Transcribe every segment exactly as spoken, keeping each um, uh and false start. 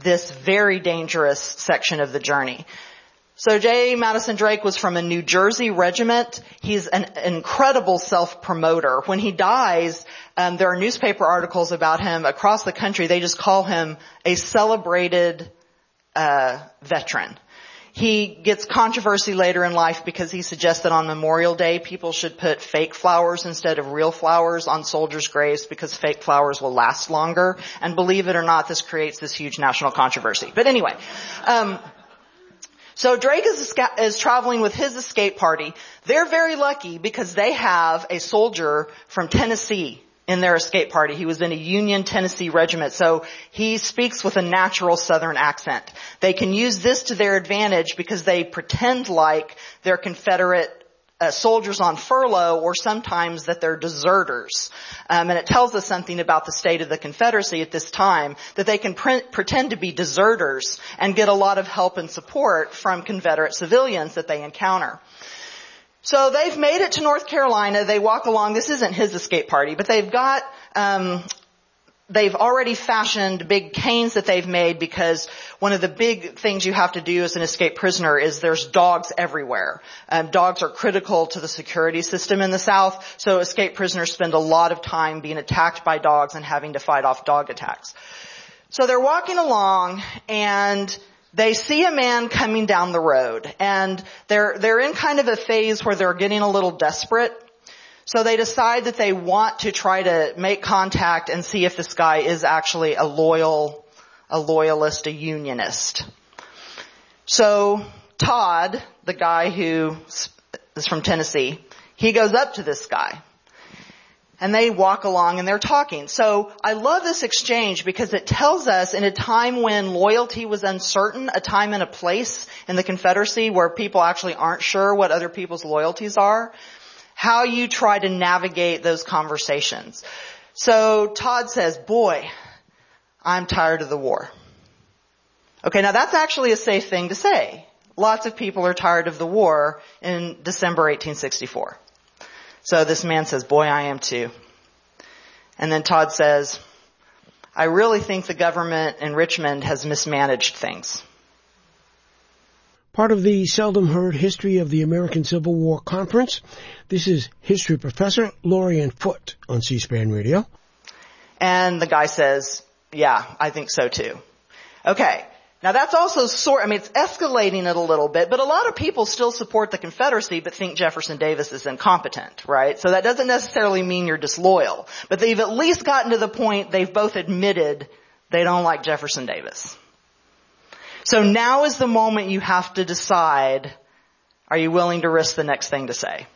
this very dangerous section of the journey. So J. Madison Drake was from a New Jersey regiment. He's an incredible self-promoter. When he dies, um, there are newspaper articles about him across the country. They just call him a celebrated uh veteran. He gets controversy later in life because he suggests that on Memorial Day, people should put fake flowers instead of real flowers on soldiers' graves because fake flowers will last longer. And believe it or not, this creates this huge national controversy. But anyway, um, so Drake is, is traveling with his escape party. They're very lucky because they have a soldier from Tennessee in their escape party. He was in a Union Tennessee regiment, so he speaks with a natural Southern accent. They can use this to their advantage because they pretend like they're Confederate uh, soldiers on furlough, or sometimes that they're deserters. Um, and it tells us something about the state of the Confederacy at this time, that they can pre- pretend to be deserters and get a lot of help and support from Confederate civilians that they encounter. So they've made it to North Carolina. They walk along. This isn't his escape party, but they've got, um, they've already fashioned big canes that they've made because one of the big things you have to do as an escaped prisoner is there's dogs everywhere. Um, dogs are critical to the security system in the South, so escaped prisoners spend a lot of time being attacked by dogs and having to fight off dog attacks. So they're walking along and they see a man coming down the road, and they're, they're in kind of a phase where they're getting a little desperate. So they decide that they want to try to make contact and see if this guy is actually a loyal, a loyalist, a unionist. So Todd, the guy who is from Tennessee, he goes up to this guy. And they walk along and they're talking. So I love this exchange because it tells us in a time when loyalty was uncertain, a time and a place in the Confederacy where people actually aren't sure what other people's loyalties are, how you try to navigate those conversations. So Todd says, boy, I'm tired of the war. Okay, now that's actually a safe thing to say. Lots of people are tired of the war in December eighteen sixty-four. So this man says, boy, I am too. And then Todd says, I really think the government in Richmond has mismanaged things. Part of the seldom heard History of the American Civil War Conference. This is history professor Lorian Foote on C-SPAN Radio. And the guy says, yeah, I think so too. Okay. Now that's also sort, I mean, it's escalating it a little bit, but a lot of people still support the Confederacy but think Jefferson Davis is incompetent, right? So that doesn't necessarily mean you're disloyal, but they've at least gotten to the point they've both admitted they don't like Jefferson Davis. So now is the moment you have to decide, are you willing to risk the next thing to say?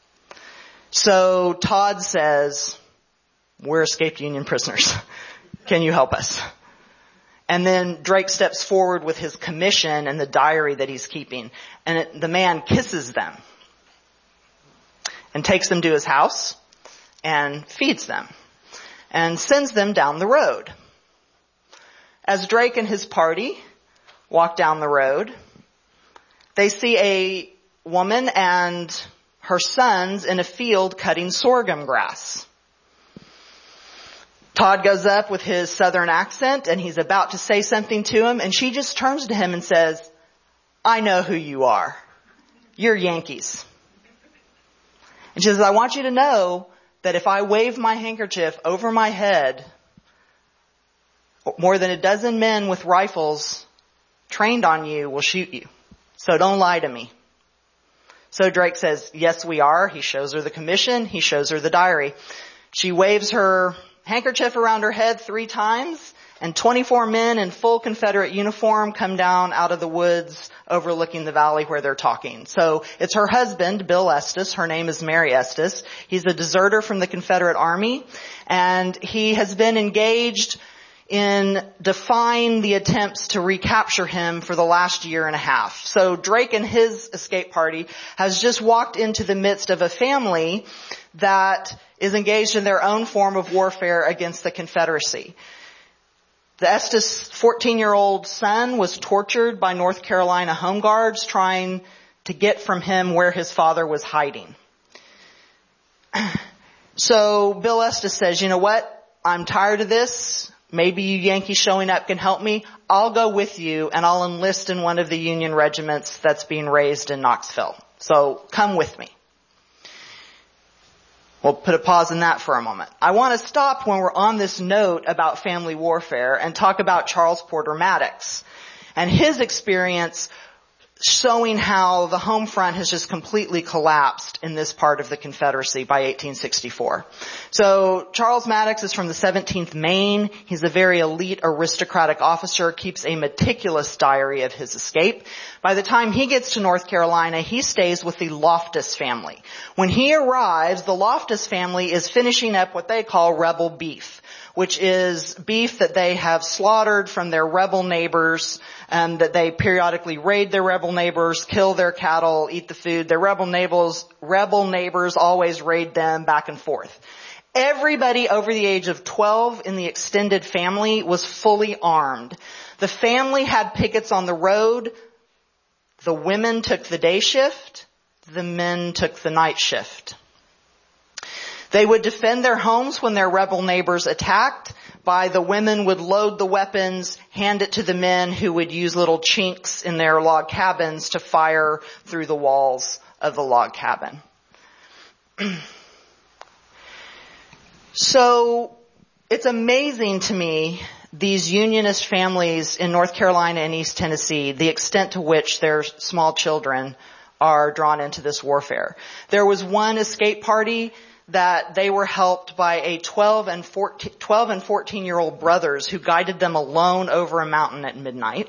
So Todd says, we're escaped Union prisoners. Can you help us? And then Drake steps forward with his commission and the diary that he's keeping. And it, the man kisses them and takes them to his house and feeds them and sends them down the road. As Drake and his party walk down the road, they see a woman and her sons in a field cutting sorghum grass. Todd goes up with his Southern accent and he's about to say something to him, and she just turns to him and says, I know who you are. You're Yankees. And she says, I want you to know that if I wave my handkerchief over my head, more than a dozen men with rifles trained on you will shoot you. So don't lie to me. So Drake says, yes, we are. He shows her the commission. He shows her the diary. She waves her handkerchief around her head three times, and twenty-four men in full Confederate uniform come down out of the woods overlooking the valley where they're talking. So it's her husband, Bill Estes. Her name is Mary Estes. He's a deserter from the Confederate Army, and he has been engaged in defying the attempts to recapture him for the last year and a half. So Drake and his escape party has just walked into the midst of a family that is engaged in their own form of warfare against the Confederacy. The Estes fourteen-year-old son was tortured by North Carolina Home Guards trying to get from him where his father was hiding. So Bill Estes says, you know what? I'm tired of this. maybe you Yankees showing up can help me. I'll go with you and I'll enlist in one of the Union regiments that's being raised in Knoxville. So come with me. We'll put a pause in that for a moment. I want to stop when we're on this note about family warfare and talk about Charles Porter Maddox and his experience showing how the home front has just completely collapsed in this part of the Confederacy by eighteen sixty-four. So Charles Maddox is from the seventeenth Maine. He's a very elite aristocratic officer, keeps a meticulous diary of his escape. By the time he gets to North Carolina, he stays with the Loftus family. When he arrives, the Loftus family is finishing up what they call rebel beef, which is beef that they have slaughtered from their rebel neighbors, um, that they periodically raid their rebel neighbors, kill their cattle, eat the food. Their rebel neighbors, rebel neighbors always raid them back and forth. Everybody over the age of twelve in the extended family was fully armed. The family had pickets on the road. The women took the day shift. The men took the night shift. They would defend their homes when their rebel neighbors attacked. By the women would load the weapons, hand it to the men who would use little chinks in their log cabins to fire through the walls of the log cabin. So it's amazing to me, these Unionist families in North Carolina and East Tennessee, the extent to which their small children are drawn into this warfare. There was one escape party that they were helped by a twelve and fourteen year old brothers who guided them alone over a mountain at midnight.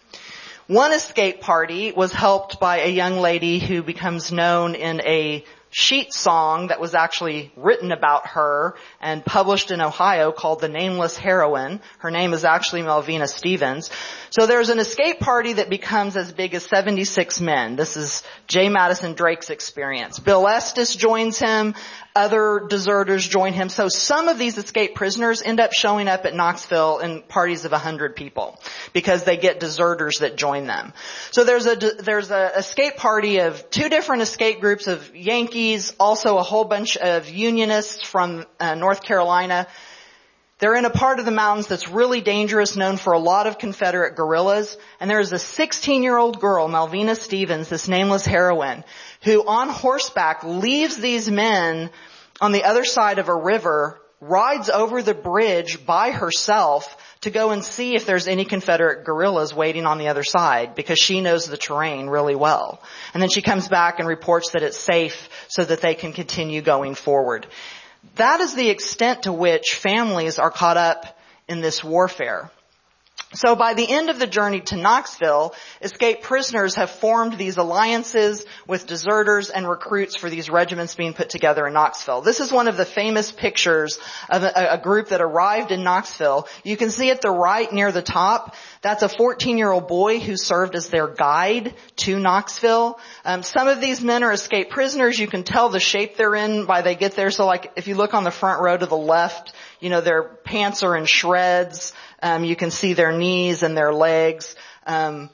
One escape party was helped by a young lady who becomes known in a sheet song that was actually written about her and published in Ohio called The Nameless Heroine. Her name is actually Malvina Stevens. So there's an escape party that becomes as big as seventy-six men. This is J. Madison Drake's experience. Bill Estes joins him. Other deserters join him. So some of these escaped prisoners end up showing up at Knoxville in parties of a hundred people because they get deserters that join them. So there's a, there's a escape party of two different escape groups of Yankees, also a whole bunch of Unionists from uh, North Carolina. They're in a part of the mountains that's really dangerous, known for a lot of Confederate guerrillas. And there is a sixteen-year-old girl, Malvina Stevens, this nameless heroine, who on horseback leaves these men on the other side of a river, rides over the bridge by herself to go and see if there's any Confederate guerrillas waiting on the other side, because she knows the terrain really well. And then she comes back and reports that it's safe so that they can continue going forward. That is the extent to which families are caught up in this warfare. So by the end of the journey to Knoxville, escaped prisoners have formed these alliances with deserters and recruits for these regiments being put together in Knoxville. This is one of the famous pictures of a, a group that arrived in Knoxville. You can see at the right near the top, that's a fourteen-year-old boy who served as their guide to Knoxville. Um, some of these men are escaped prisoners. You can tell the shape they're in by they get there. So like if you look on the front row to the left, you know, their pants are in shreds. Um, you can see their knees and their legs. Um,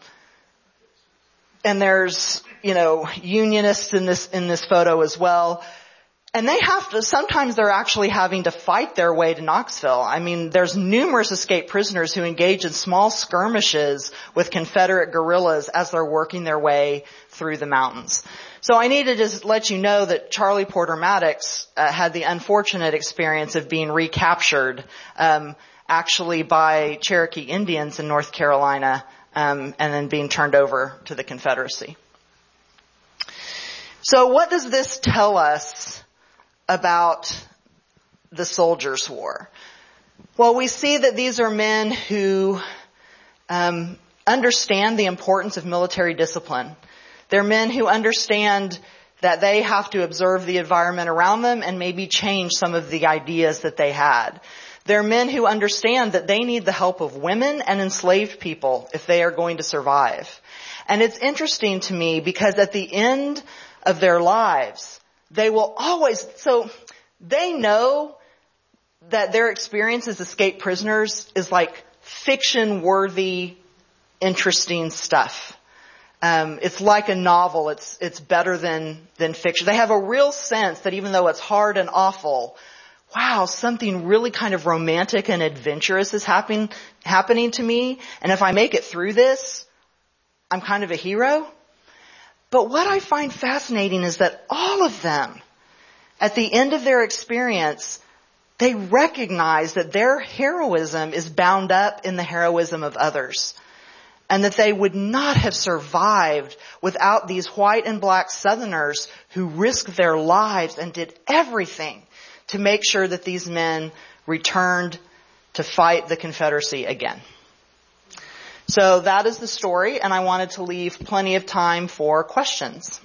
and there's, you know, Unionists in this, in this photo as well. And they have to, sometimes they're actually having to fight their way to Knoxville. I mean, there's numerous escaped prisoners who engage in small skirmishes with Confederate guerrillas as they're working their way through the mountains. So I need to just let you know that Charlie Porter Maddox uh, had the unfortunate experience of being recaptured, um, actually by Cherokee Indians in North Carolina, um, and then being turned over to the Confederacy. So what does this tell us about the Soldiers' War? Well, we see that these are men who um, understand the importance of military discipline. They're men who understand that they have to observe the environment around them and maybe change some of the ideas that they had. They're men who understand that they need the help of women and enslaved people if they are going to survive. And it's interesting to me because at the end of their lives, they will always, so they know that their experience as escaped prisoners is like fiction-worthy, interesting stuff. Um, it's like a novel. It's, it's better than, than fiction. They have a real sense that even though it's hard and awful, wow, something really kind of romantic and adventurous is happening, happening to me. And if I make it through this, I'm kind of a hero. But what I find fascinating is that all of them, at the end of their experience, they recognize that their heroism is bound up in the heroism of others, and that they would not have survived without these white and black Southerners who risked their lives and did everything to make sure that these men returned to fight the Confederacy again. So that is the story, and I wanted to leave plenty of time for questions.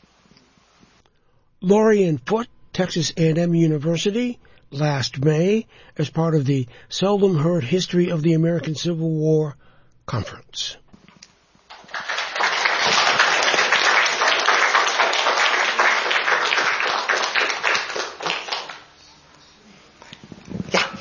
Lorian Foote, Texas A and M University, last May, as part of the Seldom Heard History of the American Civil War Conference. Yeah.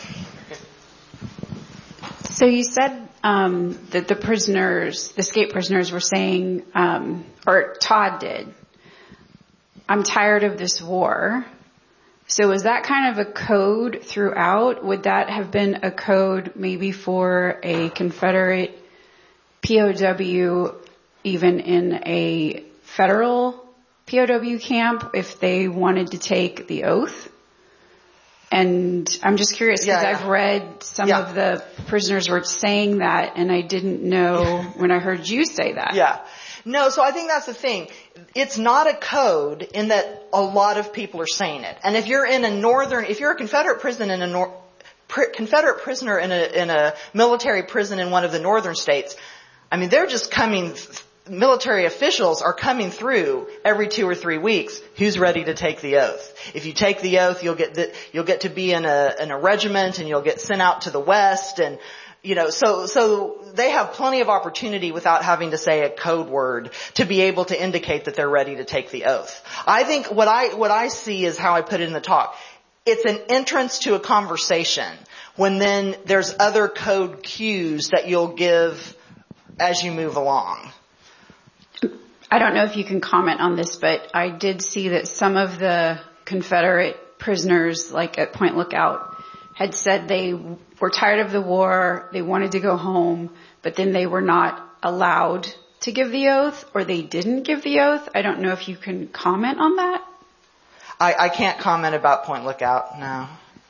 So you said um, that the prisoners, the escape prisoners were saying, um, or Todd did, I'm tired of this war. So is that kind of a code throughout? Would that have been a code maybe for a Confederate P O W, even in a federal P O W camp, if they wanted to take the oath? And I'm just curious because yeah, yeah. I've read some yeah. of the prisoners were saying that, and I didn't know when I heard you say that. Yeah. No, so I think that's the thing. It's not a code in that a lot of people are saying it. And if you're in a northern, if you're a Confederate prison in a nor, pr- Confederate prisoner in a in a military prison in one of the northern states, I mean, they're just coming. Military officials are coming through every two or three weeks. Who's ready to take the oath? If you take the oath, you'll get the, you'll get to be in a in a regiment, and you'll get sent out to the West, and you know, so so they have plenty of opportunity without having to say a code word to be able to indicate that they're ready to take the oath. I think what I what I see is how I put it in the talk. It's an entrance to a conversation when then there's other code cues that you'll give as you move along. I don't know if you can comment on this, but I did see that some of the Confederate prisoners, like at Point Lookout, had said they were tired of the war, they wanted to go home, but then they were not allowed to give the oath, or they didn't give the oath. I don't know if you can comment on that. I, I can't comment about Point Lookout, no.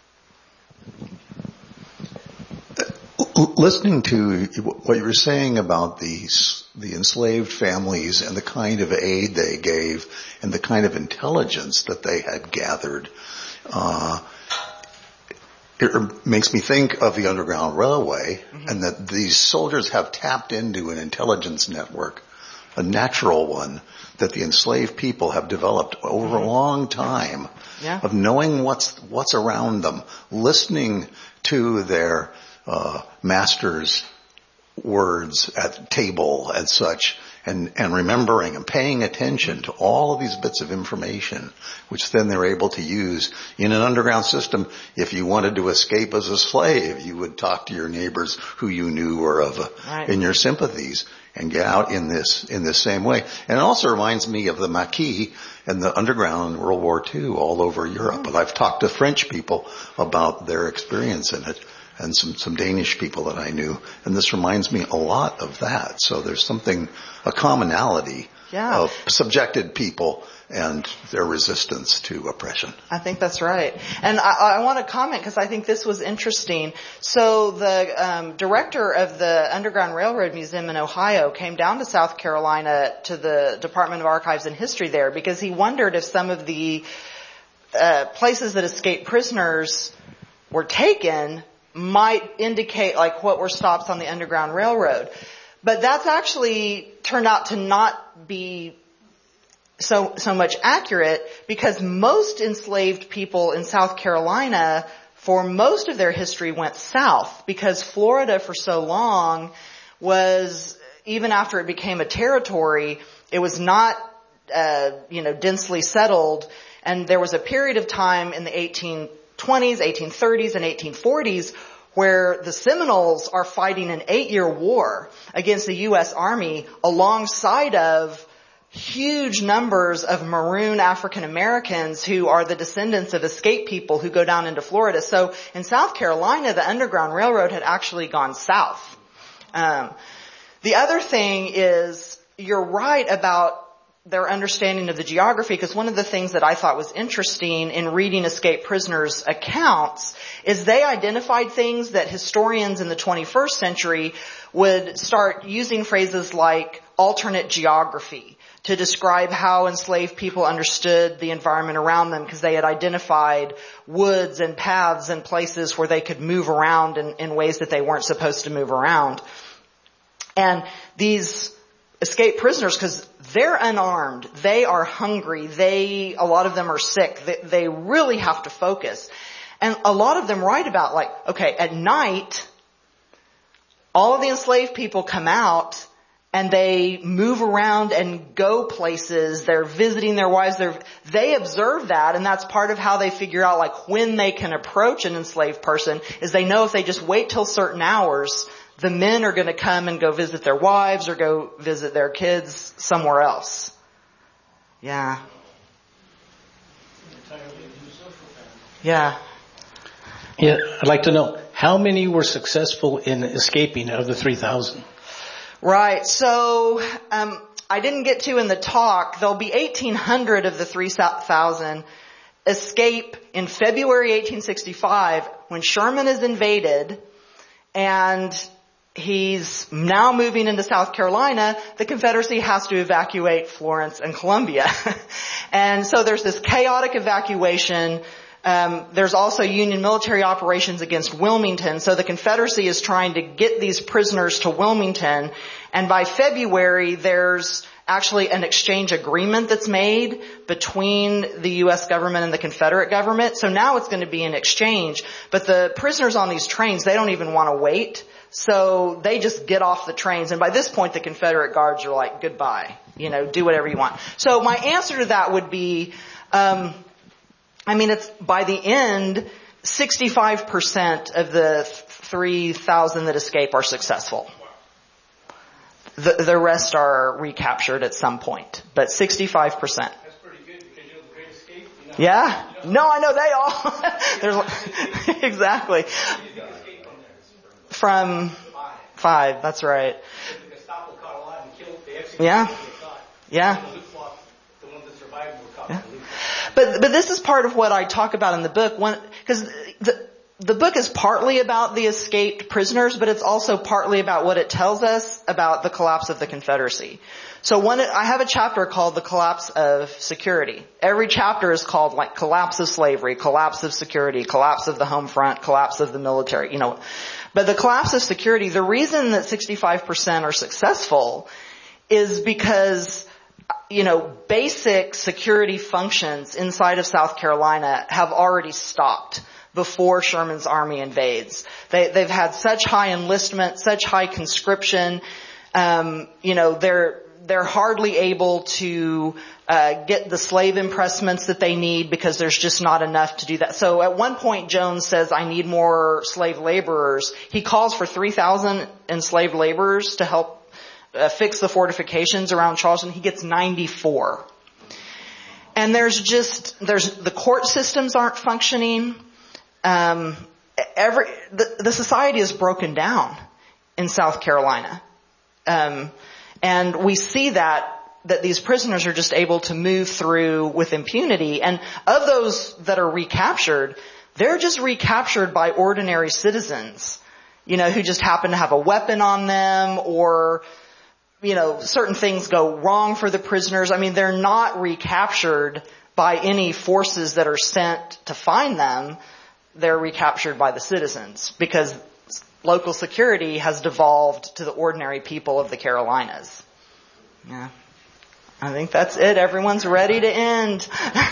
Listening to what you were saying about these, the enslaved families and the kind of aid they gave and the kind of intelligence that they had gathered, uh, it makes me think of the Underground Railway, mm-hmm. and that these soldiers have tapped into an intelligence network, a natural one, that the enslaved people have developed over mm-hmm. a long time, yeah. of knowing what's what's around them, listening to their uh masters' words at table and such, and, and remembering and paying attention to all of these bits of information, which then they're able to use in an underground system. If you wanted to escape as a slave, you would talk to your neighbors who you knew were of a, right. in your sympathies, and get out in this in this same way. And it also reminds me of the Maquis and the underground in World War Two all over Europe. And I've talked to French people about their experience in it, and some, some Danish people that I knew. And this reminds me a lot of that. So there's something, a commonality yeah. of subjected people and their resistance to oppression. I think that's right. And I, I want to comment because I think this was interesting. So the um, director of the Underground Railroad Museum in Ohio came down to South Carolina to the Department of Archives and History there because he wondered if some of the uh, places that escaped prisoners were taken might indicate like what were stops on the Underground Railroad. But that's actually turned out to not be so so much accurate, because most enslaved people in South Carolina for most of their history went south, because Florida for so long was, even after it became a territory, it was not uh you know densely settled, and there was a period of time in the eighteen twenties, eighteen thirties, and eighteen forties where the Seminoles are fighting an eight-year war against the U S Army alongside of huge numbers of maroon African Americans who are the descendants of escaped people who go down into Florida. So in South Carolina, the Underground Railroad had actually gone south. Um, the other thing is, you're right about their understanding of the geography, because one of the things that I thought was interesting in reading escaped prisoners' accounts is they identified things that historians in the twenty-first century would start using phrases like alternate geography to describe how enslaved people understood the environment around them, because they had identified woods and paths and places where they could move around in, in ways that they weren't supposed to move around. And these escaped prisoners, because they're unarmed, they are hungry, they, a lot of them are sick, they, they really have to focus. And a lot of them write about, like, okay, at night, all of the enslaved people come out and they move around and go places. They're visiting their wives. They're, they observe that, and that's part of how they figure out, like, when they can approach an enslaved person, is they know if they just wait till certain hours, the men are going to come and go visit their wives or go visit their kids somewhere else. Yeah. Yeah. Yeah, I'd like to know, how many were successful in escaping of the three thousand? Right. So, um, I didn't get to in the talk, there'll be eighteen hundred of the three thousand escape in February eighteen sixty-five when Sherman is invaded and he's now moving into South Carolina. The Confederacy has to evacuate Florence and Columbia. And so there's this chaotic evacuation. Um, there's also Union military operations against Wilmington. So the Confederacy is trying to get these prisoners to Wilmington. And by February, there's actually an exchange agreement that's made between the U S government and the Confederate government. So now it's going to be an exchange. But the prisoners on these trains, they don't even want to wait. So they just get off the trains. And by this point, the Confederate guards are like, goodbye, you know, do whatever you want. So my answer to that would be, um, I mean, it's by the end, sixty-five percent of the three thousand that escape are successful. The, the rest are recaptured at some point, but sixty-five percent. That's pretty good because you know the Great Escape. You know, yeah. You know, no, I know they all. There's exactly. From five. That's right. Yeah. Yeah. Yeah. But but this is part of what I talk about in the book, because the the book is partly about the escaped prisoners, but it's also partly about what it tells us about the collapse of the Confederacy. So one, I have a chapter called The Collapse of Security. Every chapter is called like Collapse of Slavery, Collapse of Security, Collapse of the Home Front, Collapse of the Military, you know. But the collapse of security, the reason that sixty-five percent are successful is because, you know, basic security functions inside of South Carolina have already stopped before Sherman's army invades. They, they've had such high enlistment, such high conscription, um, you know, they're, they're hardly able to, uh, get the slave impressments that they need because there's just not enough to do that. So at one point, Jones says, I need more slave laborers. He calls for three thousand enslaved laborers to help Uh, fix the fortifications around Charleston. He gets ninety-four. And there's just, there's, the court systems aren't functioning. Um, every, the, the society is broken down in South Carolina. Um, and we see that, that these prisoners are just able to move through with impunity. And of those that are recaptured, they're just recaptured by ordinary citizens, you know, who just happen to have a weapon on them, or you know, certain things go wrong for the prisoners. I mean, they're not recaptured by any forces that are sent to find them. They're recaptured by the citizens because local security has devolved to the ordinary people of the Carolinas. Yeah. I think that's it. Everyone's ready to end.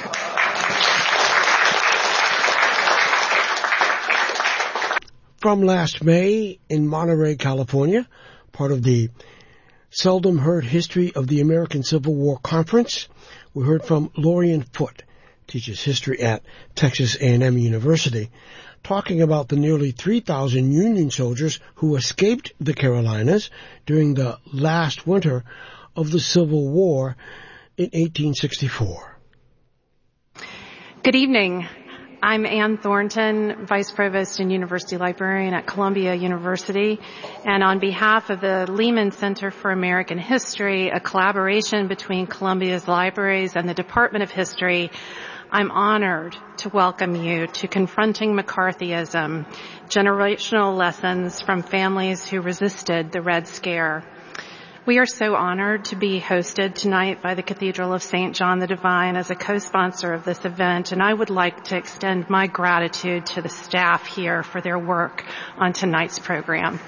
From last May in Monterey, California, part of the Seldom Heard History of the American Civil War Conference, we heard from Lorian Foote, teaches history at Texas A and M University, talking about the nearly three thousand Union soldiers who escaped the Carolinas during the last winter of the Civil War in eighteen sixty-four. Good evening. I'm Ann Thornton, Vice Provost and University Librarian at Columbia University, and on behalf of the Lehman Center for American History, a collaboration between Columbia's libraries and the Department of History, I'm honored to welcome you to Confronting McCarthyism, Generational Lessons from Families Who Resisted the Red Scare. We are so honored to be hosted tonight by the Cathedral of Saint John the Divine as a co-sponsor of this event, and I would like to extend my gratitude to the staff here for their work on tonight's program.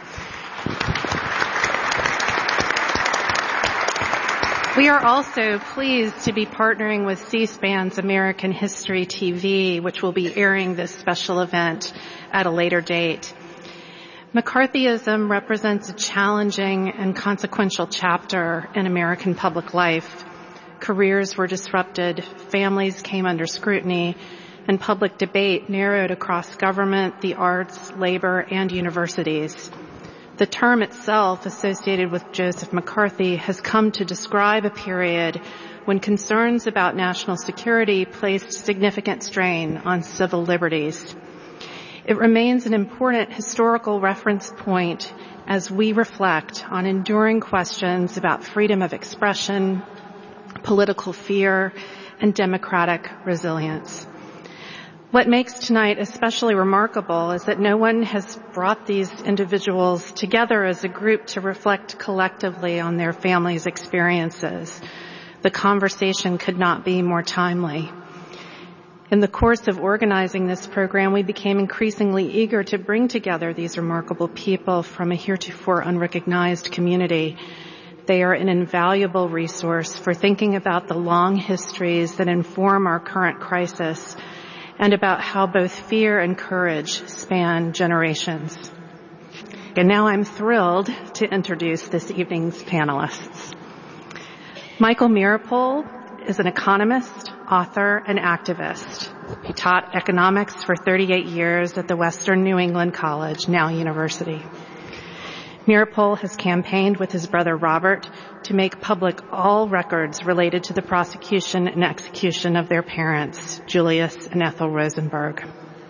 We are also pleased to be partnering with C-SPAN's American History T V, which will be airing this special event at a later date. McCarthyism represents a challenging and consequential chapter in American public life. Careers were disrupted, families came under scrutiny, and public debate narrowed across government, the arts, labor, and universities. The term itself, associated with Joseph McCarthy, has come to describe a period when concerns about national security placed significant strain on civil liberties. It remains an important historical reference point as we reflect on enduring questions about freedom of expression, political fear, and democratic resilience. What makes tonight especially remarkable is that no one has brought these individuals together as a group to reflect collectively on their families' experiences. The conversation could not be more timely. In the course of organizing this program, we became increasingly eager to bring together these remarkable people from a heretofore unrecognized community. They are an invaluable resource for thinking about the long histories that inform our current crisis and about how both fear and courage span generations. And now I'm thrilled to introduce this evening's panelists. Michael Meeropol is an economist, author, and activist. He taught economics for thirty-eight years at the Western New England College, now University. Meeropol has campaigned with his brother Robert to make public all records related to the prosecution and execution of their parents, Julius and Ethel Rosenberg.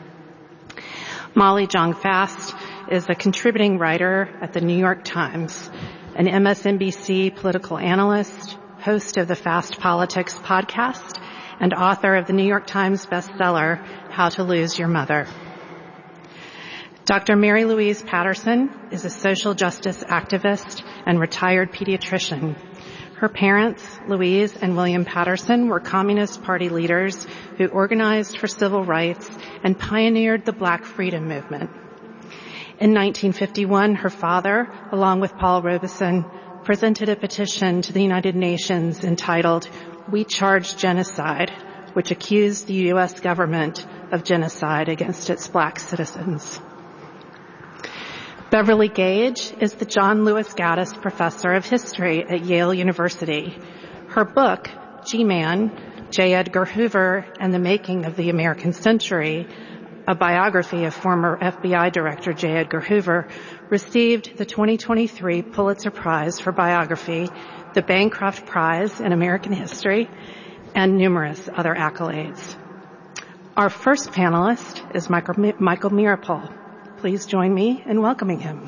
Molly Jong-Fast is a contributing writer at the New York Times, an M S N B C political analyst, host of the Fast Politics podcast, and author of the New York Times bestseller, How to Lose Your Mother. Doctor Mary Louise Patterson is a social justice activist and retired pediatrician. Her parents, Louise and William Patterson, were Communist Party leaders who organized for civil rights and pioneered the Black Freedom Movement. In nineteen fifty-one, her father, along with Paul Robeson, presented a petition to the United Nations entitled, We Charge Genocide, which accused the U S government of genocide against its black citizens. Beverly Gage is the John Lewis Gaddis Professor of History at Yale University. Her book, G-Man, J. Edgar Hoover and the Making of the American Century, a biography of former F B I Director J. Edgar Hoover, received the twenty twenty-three Pulitzer Prize for Biography, the Bancroft Prize in American History, and numerous other accolades. Our first panelist is Michael, Michael Meeropol. Please join me in welcoming him.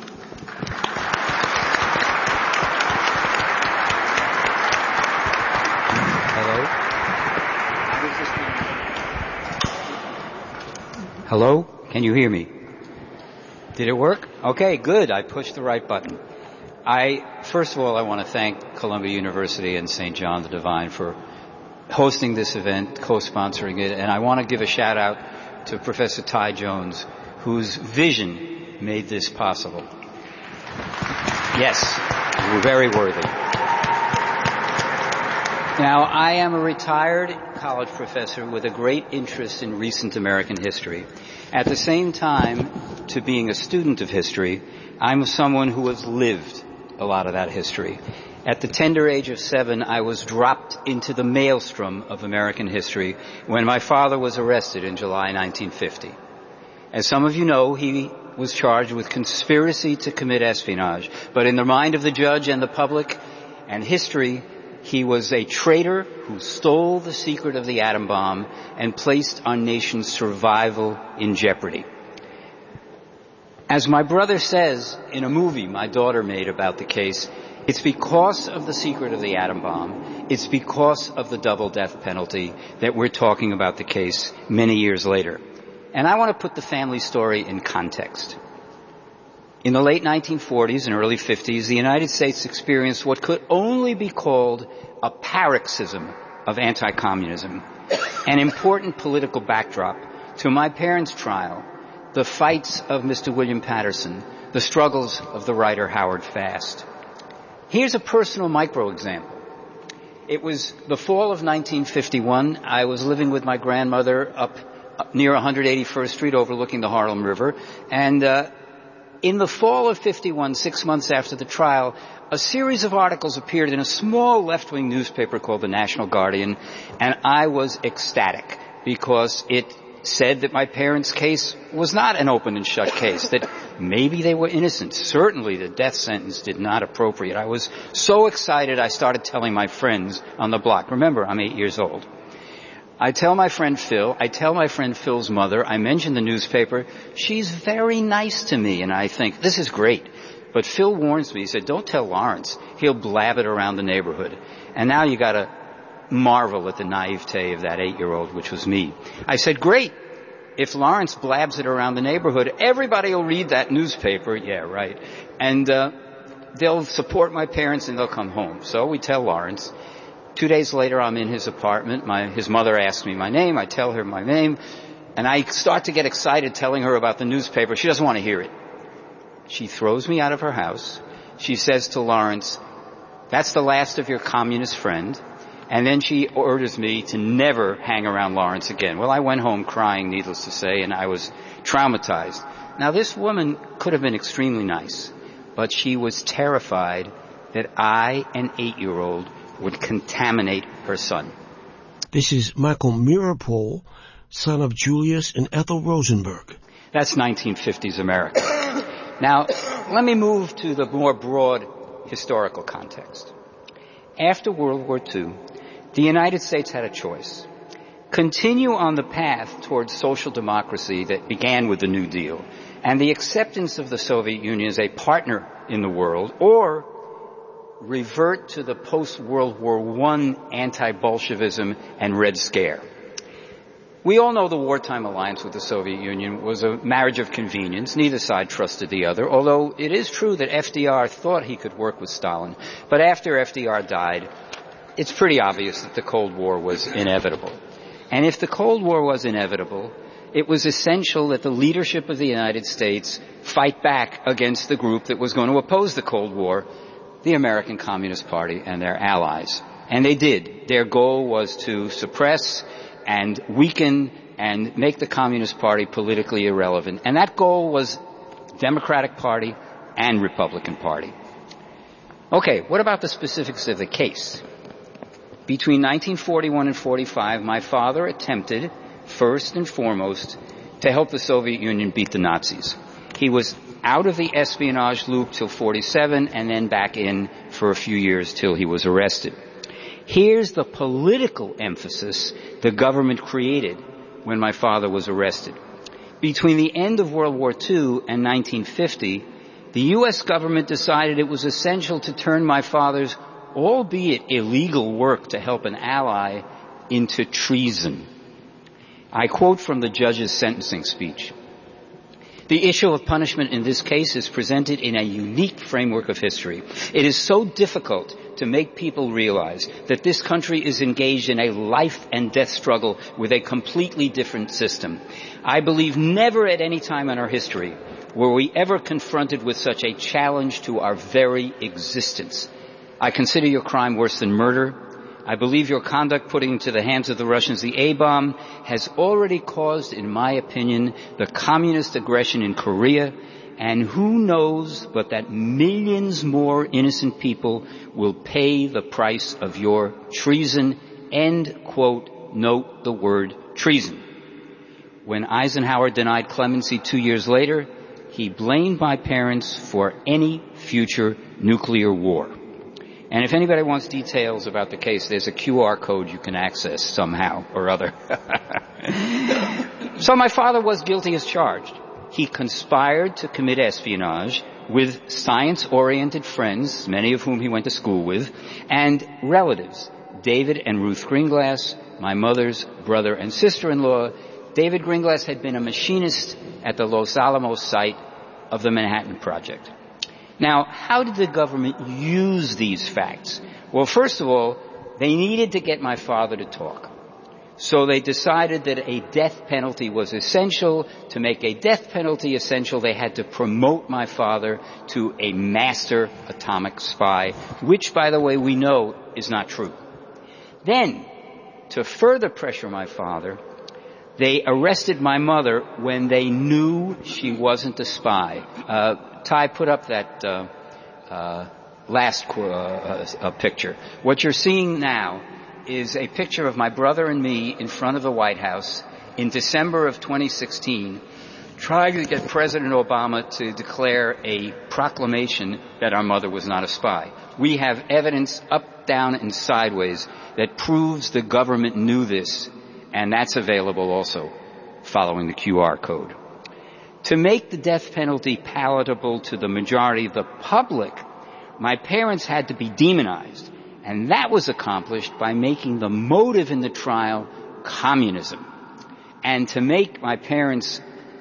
Hello? Hello? Can you hear me? Did it work? Okay, good. I pushed the right button. I, first of all, I want to thank Columbia University and Saint John the Divine for hosting this event, co-sponsoring it, and I want to give a shout out to Professor Ty Jones, whose vision made this possible. Yes, we're very worthy. Now, I am a retired college professor with a great interest in recent American history. At the same time, to being a student of history, I'm someone who has lived a lot of that history. At the tender age of seven, I was dropped into the maelstrom of American history when my father was arrested in July nineteen fifty. As some of you know, he was charged with conspiracy to commit espionage. But in the mind of the judge and the public and history, he was a traitor who stole the secret of the atom bomb and placed our nation's survival in jeopardy. As my brother says in a movie my daughter made about the case, it's because of the secret of the atom bomb, it's because of the double death penalty that we're talking about the case many years later. And I want to put the family story in context. In the late nineteen forties and early fifties, the United States experienced what could only be called a paroxysm of anti-communism, an important political backdrop to my parents' trial, the fights of Mister William Patterson, the struggles of the writer Howard Fast. Here's a personal micro-example. It was the fall of nineteen fifty-one. I was living with my grandmother up, up near one hundred eighty-first Street overlooking the Harlem River, and uh, in the fall of fifty-one, six months after the trial, a series of articles appeared in a small left-wing newspaper called the National Guardian, and I was ecstatic because it said that my parents' case was not an open and shut case, that maybe they were innocent. Certainly the death sentence did not appropriate. I was so excited I started telling my friends on the block. Remember, I'm eight years old. I tell my friend Phil, I tell my friend Phil's mother, I mention the newspaper. She's very nice to me, and I think, this is great. But Phil warns me, he said, don't tell Lawrence. He'll blab it around the neighborhood. And now you gotta marvel at the naivete of that eight-year-old, which was me. I said, great. If Lawrence blabs it around the neighborhood, everybody will read that newspaper. Yeah, right. And uh they'll support my parents and they'll come home. So we tell Lawrence. Two days later, I'm in his apartment. My, his mother asks me my name. I tell her my name. And I start to get excited telling her about the newspaper. She doesn't want to hear it. She throws me out of her house. She says to Lawrence, that's the last of your communist friend. And then she orders me to never hang around Lawrence again. Well, I went home crying, needless to say, and I was traumatized. Now, this woman could have been extremely nice, but she was terrified that I, an eight-year-old, would contaminate her son. This is Michael Meeropol, son of Julius and Ethel Rosenberg. That's nineteen fifties America. Now, let me move to the more broad historical context. After World War Two, the United States had a choice. Continue on the path towards social democracy that began with the New Deal and the acceptance of the Soviet Union as a partner in the world, or revert to the post-World War One anti-Bolshevism and Red Scare. We all know the wartime alliance with the Soviet Union was a marriage of convenience. Neither side trusted the other, although it is true that F D R thought he could work with Stalin. But after F D R died, it's pretty obvious that the Cold War was inevitable. And if the Cold War was inevitable, it was essential that the leadership of the United States fight back against the group that was going to oppose the Cold War, the American Communist Party and their allies. And they did. Their goal was to suppress and weaken and make the Communist Party politically irrelevant. And that goal was Democratic Party and Republican Party. Okay, what about the specifics of the case? Between nineteen forty-one and forty-five, my father attempted, first and foremost, to help the Soviet Union beat the Nazis. He was out of the espionage loop till forty-seven and then back in for a few years till he was arrested. Here's the political emphasis the government created when my father was arrested. Between the end of World War Two and nineteen fifty, the U S government decided it was essential to turn my father's, albeit illegal, work to help an ally into treason. I quote from the judge's sentencing speech. The issue of punishment in this case is presented in a unique framework of history. It is so difficult to make people realize that this country is engaged in a life and death struggle with a completely different system. I believe never at any time in our history were we ever confronted with such a challenge to our very existence. I consider your crime worse than murder. I believe your conduct putting into the hands of the Russians the A-bomb has already caused, in my opinion, the communist aggression in Korea, and who knows but that millions more innocent people will pay the price of your treason. End quote. Note the word treason. When Eisenhower denied clemency two years later, he blamed my parents for any future nuclear war. And if anybody wants details about the case, there's a Q R code you can access somehow or other. So my father was guilty as charged. He conspired to commit espionage with science-oriented friends, many of whom he went to school with, and relatives, David and Ruth Greenglass, my mother's brother and sister-in-law. David Greenglass had been a machinist at the Los Alamos site of the Manhattan Project. Now, how did the government use these facts? Well, first of all, they needed to get my father to talk. So they decided that a death penalty was essential. To make a death penalty essential, they had to promote my father to a master atomic spy, which, by the way, we know is not true. Then, to further pressure my father, they arrested my mother when they knew she wasn't a spy. Uh, Ty, put up that uh, uh, last uh, uh, picture. What you're seeing now is a picture of my brother and me in front of the White House in December of twenty sixteen, trying to get President Obama to declare a proclamation that our mother was not a spy. We have evidence up, down, and sideways that proves the government knew this, and that's available also following the Q R code. To make the death penalty palatable to the majority of the public, my parents had to be demonized. And that was accomplished by making the motive in the trial communism. And to make my parents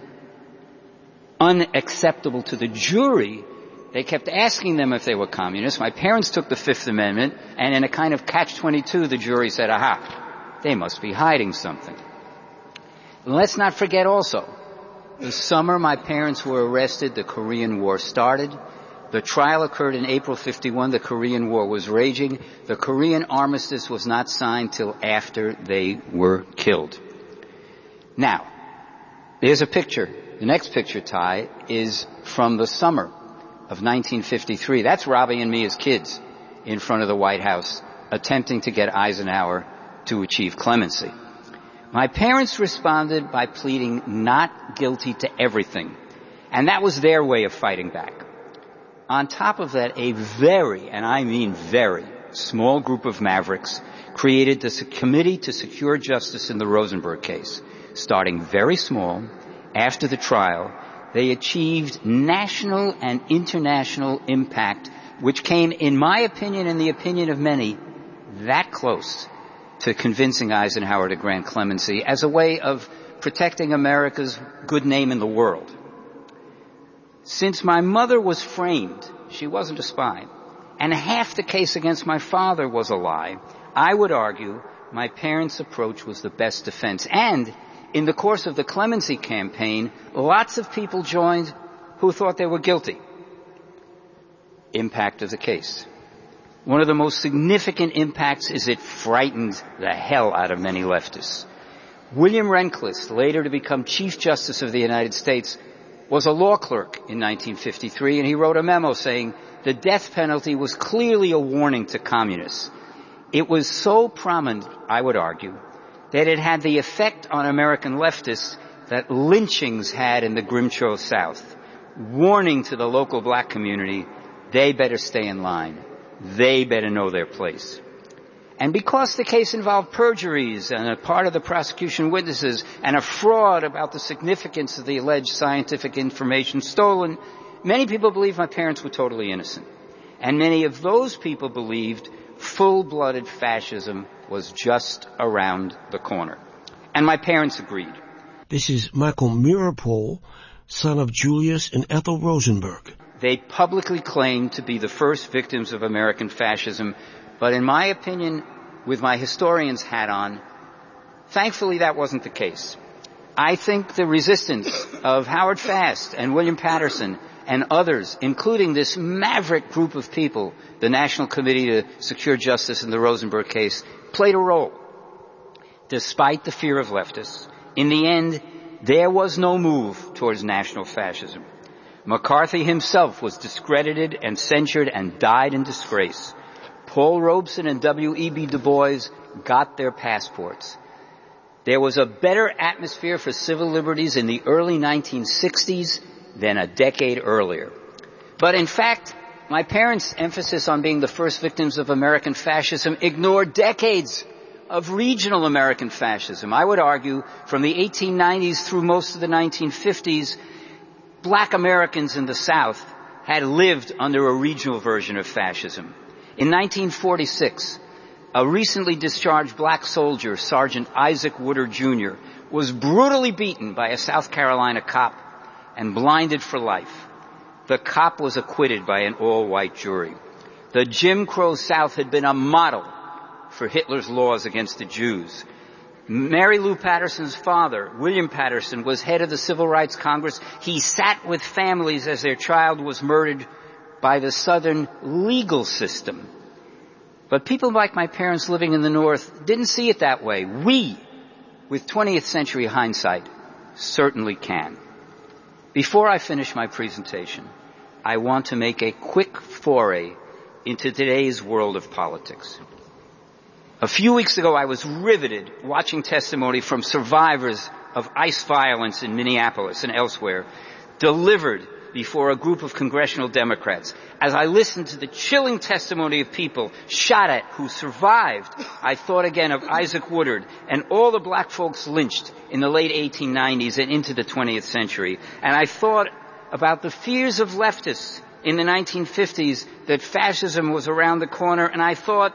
unacceptable to the jury, they kept asking them if they were communists. My parents took the Fifth Amendment, and in a kind of catch twenty-two, the jury said, aha, they must be hiding something. And let's not forget also, the summer my parents were arrested, the Korean War started. The trial occurred in April fifty-one. The Korean War was raging. The Korean armistice was not signed till after they were killed. Now, there's a picture. The next picture, Ty, is from the summer of nineteen fifty-three. That's Robbie and me as kids in front of the White House, attempting to get Eisenhower to achieve clemency. My parents responded by pleading not guilty to everything. And that was their way of fighting back. On top of that, a very, and I mean very, small group of mavericks created the Committee to Secure Justice in the Rosenberg case. Starting very small, after the trial, they achieved national and international impact, which came, in my opinion and the opinion of many, that close to convincing Eisenhower to grant clemency as a way of protecting America's good name in the world. Since my mother was framed, she wasn't a spy, and half the case against my father was a lie, I would argue my parents' approach was the best defense. And in the course of the clemency campaign, lots of people joined who thought they were guilty. Impact of the case. One of the most significant impacts is it frightened the hell out of many leftists. William Rehnquist, later to become Chief Justice of the United States, was a law clerk in nineteen fifty-three, and he wrote a memo saying the death penalty was clearly a warning to communists. It was so prominent, I would argue, that it had the effect on American leftists that lynchings had in the Grimshaw South, warning to the local black community, they better stay in line. They better know their place. And because the case involved perjuries and a part of the prosecution witnesses and a fraud about the significance of the alleged scientific information stolen, many people believed my parents were totally innocent. And many of those people believed full-blooded fascism was just around the corner. And my parents agreed. This is Michael Meeropol, son of Julius and Ethel Rosenberg. They publicly claimed to be the first victims of American fascism, but in my opinion, with my historian's hat on, thankfully that wasn't the case. I think the resistance of Howard Fast and William Patterson and others, including this maverick group of people, the National Committee to Secure Justice in the Rosenberg case, played a role. Despite the fear of leftists, in the end, there was no move towards national fascism. McCarthy himself was discredited and censured and died in disgrace. Paul Robeson and W E B Du Bois got their passports. There was a better atmosphere for civil liberties in the early nineteen sixties than a decade earlier. But in fact, my parents' emphasis on being the first victims of American fascism ignored decades of regional American fascism. I would argue from the eighteen nineties through most of the nineteen fifties, black Americans in the South had lived under a regional version of fascism. In nineteen forty-six, a recently discharged black soldier, Sergeant Isaac Woodard Junior, was brutally beaten by a South Carolina cop and blinded for life. The cop was acquitted by an all-white jury. The Jim Crow South had been a model for Hitler's laws against the Jews. Mary Lou Patterson's father, William Patterson, was head of the Civil Rights Congress. He sat with families as their child was murdered by the Southern legal system. But people like my parents living in the North didn't see it that way. We, with twentieth century hindsight, certainly can. Before I finish my presentation, I want to make a quick foray into today's world of politics. A few weeks ago, I was riveted watching testimony from survivors of ICE violence in Minneapolis and elsewhere, delivered before a group of congressional Democrats. As I listened to the chilling testimony of people shot at who survived, I thought again of Isaac Woodard and all the black folks lynched in the late eighteen nineties and into the twentieth century. And I thought about the fears of leftists in the nineteen fifties that fascism was around the corner, and I thought,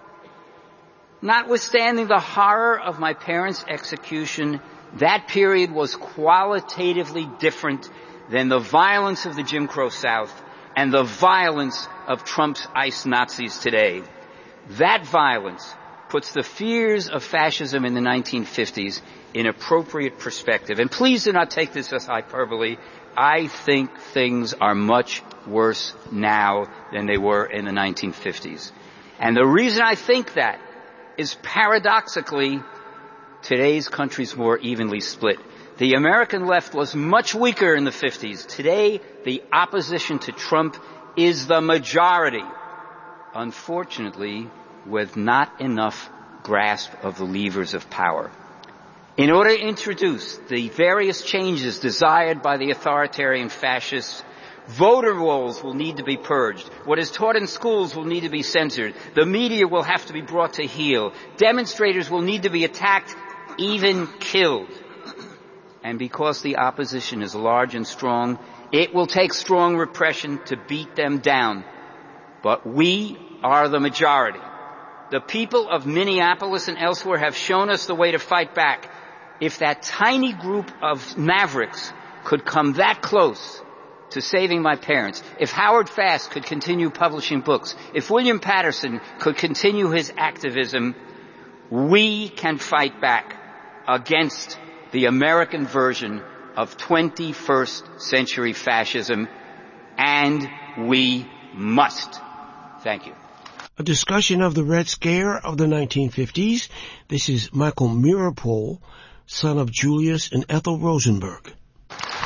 notwithstanding the horror of my parents' execution, that period was qualitatively different than the violence of the Jim Crow South and the violence of Trump's ICE Nazis today. That violence puts the fears of fascism in the nineteen fifties in appropriate perspective. And please do not take this as hyperbole. I think things are much worse now than they were in the nineteen fifties. And the reason I think that is paradoxically, today's country's more evenly split. The American left was much weaker in the fifties. Today, the opposition to Trump is the majority. Unfortunately, with not enough grasp of the levers of power. In order to introduce the various changes desired by the authoritarian fascists, voter rolls will need to be purged. What is taught in schools will need to be censored. The media will have to be brought to heel. Demonstrators will need to be attacked, even killed. And because the opposition is large and strong, it will take strong repression to beat them down. But we are the majority. The people of Minneapolis and elsewhere have shown us the way to fight back. If that tiny group of mavericks could come that close to saving my parents, if Howard Fast could continue publishing books, if William Patterson could continue his activism, we can fight back against the American version of twenty-first century fascism, and we must. Thank you. A discussion of the Red Scare of the nineteen fifties. This is Michael Meeropol, son of Julius and Ethel Rosenberg.